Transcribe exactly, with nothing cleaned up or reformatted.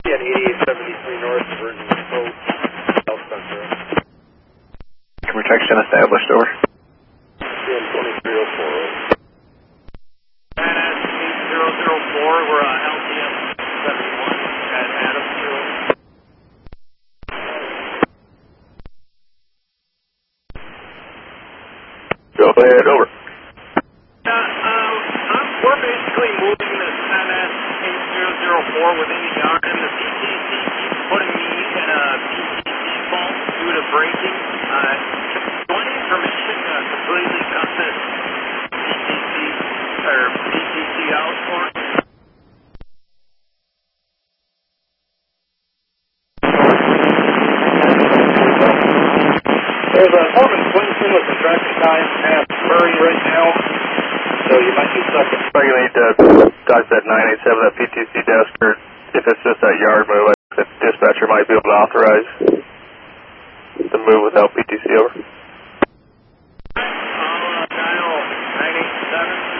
At eighty-eight seventy-three North, Virgin Coast, South Central. Protection established, over. ten twenty-three oh four. eight zero zero four, we're uh, L T M seventy-one at Adamsville. Go ahead, over. Uh, um, I'm, we're basically moving this M S eight zero zero four within the yard, and the P T C keeps putting me in a P T C fault due to braking. Uh, do I need permission to completely cut this P T C or P T C out for me? There's a Norman Swinson with contraction time at Murray right now, so you might be stuck in. Regulate uh, Dodge that nine eight seven, that P T C desk, or if it's just that yard move, the dispatcher might be able to authorize the move without P T C, over. Uh, dial nine eight seven.